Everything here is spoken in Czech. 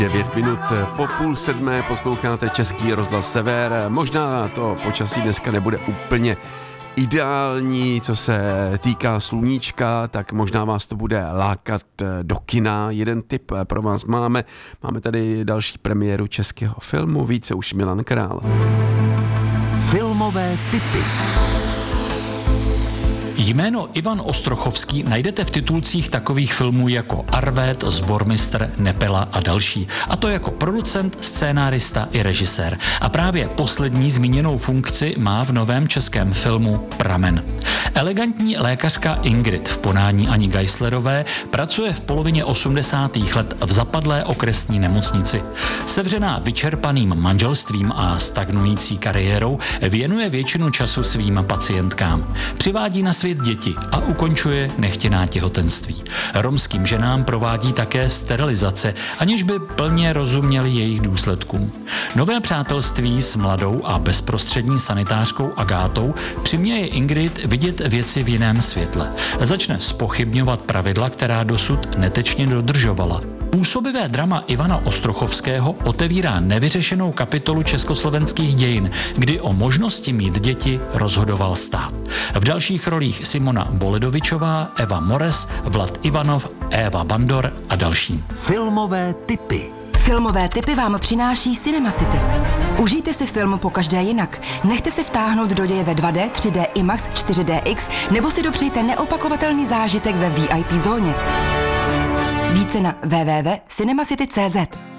9 minut po 6:30 posloucháte Český rozhlas Sever. Možná to počasí dneska nebude úplně ideální, co se týká sluníčka, tak možná vás to bude lákat do kina. Jeden tip pro vás máme. Máme tady další premiéru českého filmu, více už Milan Král. Filmové tipy. Jméno Ivan Ostrochovský najdete v titulcích takových filmů jako Arvéd, Sbormistr, Nepela a další. A to jako producent, scénárista i režisér. A právě poslední zmíněnou funkci má v novém českém filmu Pramen. Elegantní lékařka Ingrid v podání Ani Geislerové pracuje v polovině 80. let v zapadlé okresní nemocnici. Sevřená vyčerpaným manželstvím a stagnující kariérou věnuje většinu času svým pacientkám. Přivádí na svět děti a ukončuje nechtěná těhotenství. Romským ženám provádí také sterilizace, aniž by plně rozuměli jejich důsledkům. Nové přátelství s mladou a bezprostřední sanitářkou Agátou přiměje Ingrid vidět věci v jiném světle. Začne zpochybňovat pravidla, která dosud netečně dodržovala. Působivé drama Ivana Ostrochovského otevírá nevyřešenou kapitolu československých dějin, kdy o možnosti mít děti rozhodoval stát. V dalších rolích Simona Boledovičová, Eva Mores, Vlad Ivanov, Eva Bandor a další. Filmové tipy. Filmové tipy vám přináší Cinema City. Užijte si film pokaždé jinak. Nechte se vtáhnout do děje ve 2D, 3D IMAX, 4DX nebo si dopřejte neopakovatelný zážitek ve VIP zóně. Více na www.cinemacity.cz.